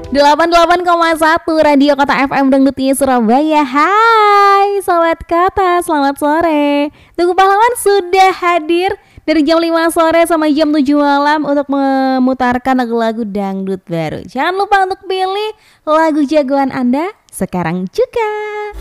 88,1 Radio Kota FM Dangdutnya Surabaya. Hai Sobat Kota, selamat sore. Tunggu Pahlawan sudah hadir dari jam 5 sore sampai jam 7 malam untuk memutarkan lagu-lagu dangdut baru. Jangan lupa untuk pilih lagu jagoan Anda sekarang juga.